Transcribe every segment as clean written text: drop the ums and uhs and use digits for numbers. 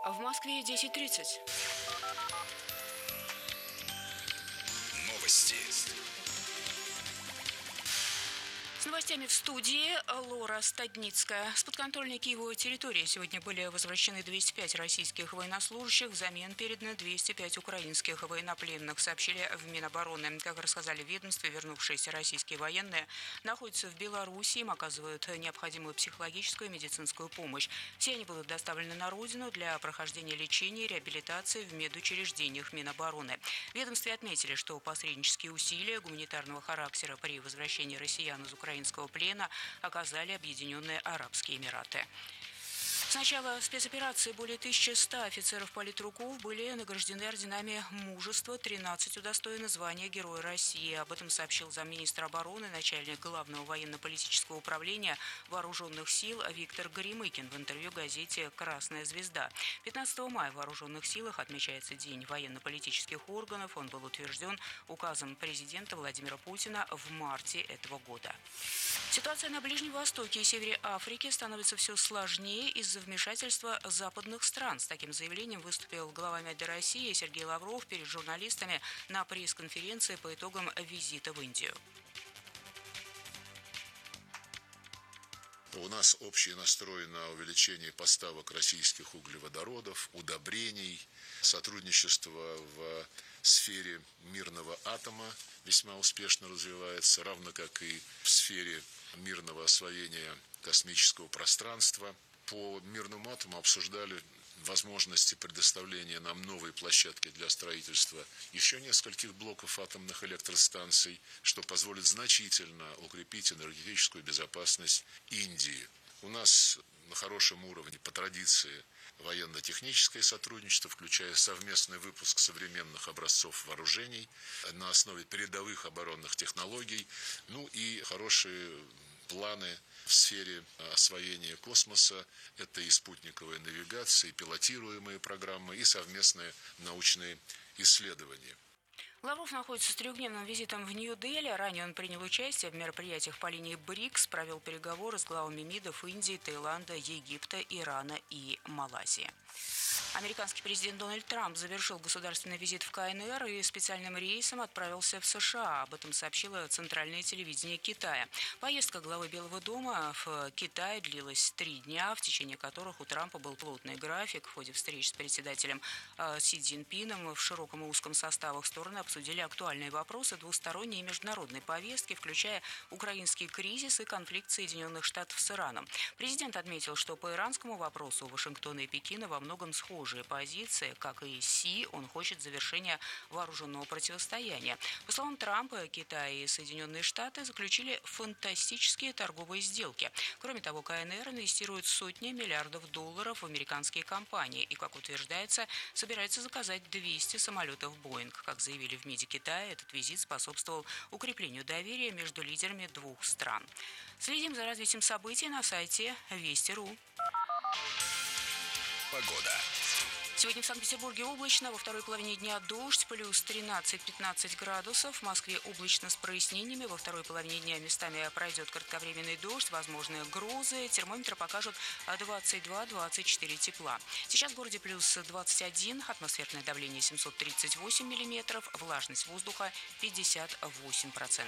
В Москве 10:30. Новости. С новостями в студии Лора Стадницкая. С подконтрольной Киеву территории сегодня были возвращены 205 российских военнослужащих, взамен передано 205 украинских военнопленных, сообщили в Минобороны. Как рассказали в ведомстве, вернувшиеся российские военные находятся в Беларуси, им оказывают необходимую психологическую и медицинскую помощь. Все они будут доставлены на родину для прохождения лечения и реабилитации в медучреждениях Минобороны. В ведомстве отметили, что посреднические усилия гуманитарного характера при возвращении россиян из украинского плена оказали Объединенные Арабские Эмираты. С начала спецоперации более 1100 офицеров политруков были награждены орденами мужества, 13 удостоены звания Героя России. Об этом сообщил замминистра обороны, начальник Главного военно-политического управления Вооруженных сил Виктор Горемыкин в интервью газете «Красная звезда». 15 мая в Вооруженных силах отмечается День военно-политических органов. Он был утвержден указом президента Владимира Путина в марте этого года. Ситуация на Ближнем Востоке и севере Африки становится все сложнее из-за вмешательства западных стран. С таким заявлением выступил глава МИД России Сергей Лавров перед журналистами на пресс-конференции по итогам визита в Индию. У нас общий настрой на увеличение поставок российских углеводородов, удобрений, сотрудничество в сфере мирного атома весьма успешно развивается, равно как и в сфере мирного освоения космического пространства. По мирному атому обсуждали возможности предоставления нам новой площадки для строительства еще нескольких блоков атомных электростанций, что позволит значительно укрепить энергетическую безопасность Индии. У нас на хорошем уровне по традиции военно-техническое сотрудничество, включая совместный выпуск современных образцов вооружений на основе передовых оборонных технологий, и хорошие планы в сфере освоения космоса. Это и спутниковая навигация, и пилотируемые программы, и совместные научные исследования. Лавров находится с трехдневным визитом в Нью-Дели. Ранее он принял участие в мероприятиях по линии БРИКС, провел переговоры с главами МИДов Индии, Таиланда, Египта, Ирана и Малайзии. Американский президент Дональд Трамп завершил государственный визит в КНР и специальным рейсом отправился в США. Об этом сообщило центральное телевидение Китая. Поездка главы Белого дома в Китай длилась 3 дня, в течение которых у Трампа был плотный график. В ходе встреч с председателем Си Цзиньпином в широком и узком составах стороны обсудили актуальные вопросы двусторонней и международной повестки, включая украинский кризис и конфликт Соединенных Штатов с Ираном. Президент отметил, что по иранскому вопросу у Вашингтона и Пекина во многом схожие позиции, как и Си, он хочет завершения вооруженного противостояния. По словам Трампа, Китай и Соединенные Штаты заключили фантастические торговые сделки. Кроме того, КНР инвестирует сотни миллиардов долларов в американские компании и, как утверждается, собирается заказать 200 самолетов «Боинг». Как заявили в МИДе Китая, этот визит способствовал укреплению доверия между лидерами двух стран. Следим за развитием событий на сайте Вести.ру. Погода. Сегодня в Санкт-Петербурге облачно, во второй половине дня дождь, плюс 13-15 градусов. В Москве облачно с прояснениями, во второй половине дня местами пройдет кратковременный дождь, возможны грозы. Термометры покажут 22-24 тепла. Сейчас в городе плюс 21, атмосферное давление 738 миллиметров, влажность воздуха 58%.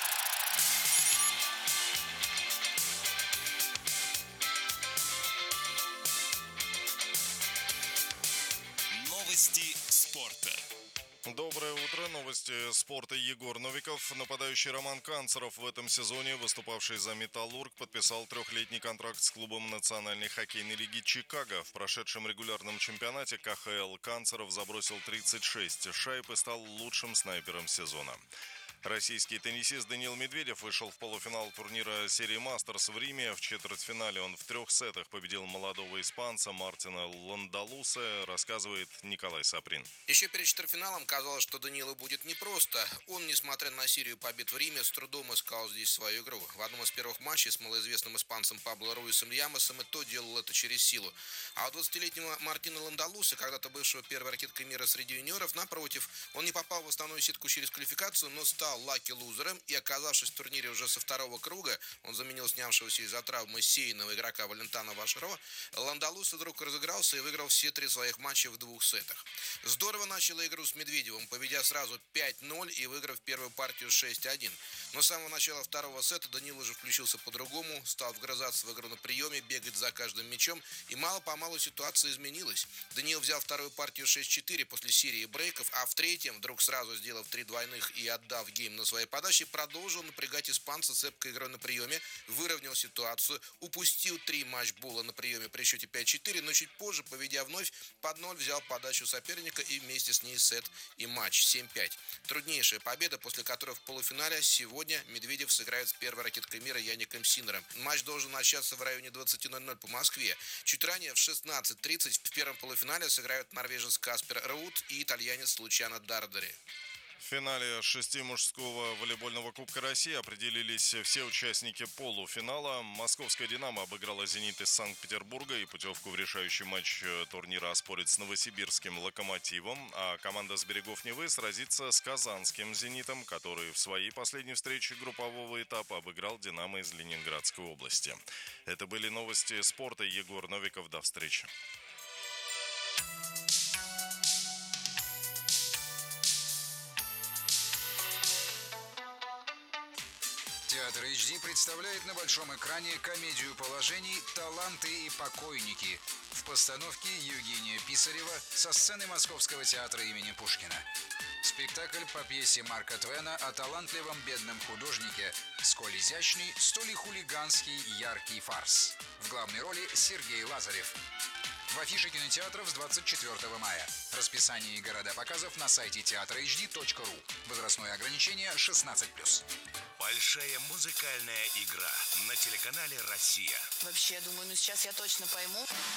Новости спорта. Доброе утро. Новости спорта. Егор Новиков. Нападающий Роман Канцеров в этом сезоне, выступавший за «Металлург», подписал 3-летний контракт с клубом Национальной хоккейной лиги «Чикаго». В прошедшем регулярном чемпионате КХЛ Канцеров забросил 36 шайб и стал лучшим снайпером сезона. Российский теннисист Даниил Медведев вышел в полуфинал турнира серии «Мастерс» в Риме. В четвертьфинале он в 3 сетах победил молодого испанца Мартина Ландалуса, рассказывает Николай Саприн. Еще перед четвертьфиналом казалось, что Даниилу будет непросто. Он, несмотря на серию побед в Риме, с трудом искал здесь свою игру. В одном из первых матчей с малоизвестным испанцем Пабло Руисом Льямосом и то делал это через силу. А у 20-летнего Мартина Ландалуса, когда-то бывшего первой ракеткой мира среди юниоров, напротив, он не попал в основную сетку через квалификацию, но стал стал лаки-лузером, и, оказавшись в турнире уже со второго круга, он заменил снявшегося из-за травмы сейного игрока Валентана Вашаро, Ландалус вдруг разыгрался и выиграл все 3 своих матча в 2 сетах. Здорово начал игру с Медведевым, поведя сразу 5-0 и выиграв первую партию 6-1. Но с самого начала второго сета Данил уже включился по-другому, стал вгрызаться в игру на приеме, бегать за каждым мячом, и мало-помалу ситуация изменилась. Данил взял вторую партию 6-4 после серии брейков, а в третьем, вдруг сразу сделав 3 двойных и отдав гейм на своей подаче, продолжил напрягать испанца цепкой игрой на приеме, выровнял ситуацию, упустил 3 матчбола на приеме при счете 5-4, но чуть позже, поведя вновь под 0, взял подачу соперника и вместе с ней сет и матч 7-5. Труднейшая победа, после которой в полуфинале сегодня Медведев сыграет с первой ракеткой мира Яником Синнером. Матч должен начаться в районе 20:00 по Москве. Чуть ранее в 16:30 в первом полуфинале сыграют норвежец Каспер Руд и итальянец Лучано Дардери. В финале 6 мужского волейбольного Кубка России определились все участники полуфинала. Московская «Динамо» обыграла «Зенит» из Санкт-Петербурга и путевку в решающий матч турнира оспорит с новосибирским «Локомотивом», а команда с берегов Невы сразится с казанским «Зенитом», который в своей последней встрече группового этапа обыграл «Динамо» из Ленинградской области. Это были новости спорта. Егор Новиков. До встречи. Театр HD представляет на большом экране комедию положений «Таланты и покойники» в постановке Евгения Писарева со сцены Московского театра имени Пушкина. Спектакль по пьесе Марка Твена о талантливом бедном художнике, сколь изящный, столь и хулиганский яркий фарс. В главной роли Сергей Лазарев. В афише кинотеатров с 24 мая. Расписание и города показов на сайте teatrhd.ru. Возрастное ограничение 16+. Большая музыкальная игра на телеканале «Россия». Вообще, думаю, сейчас я точно пойму.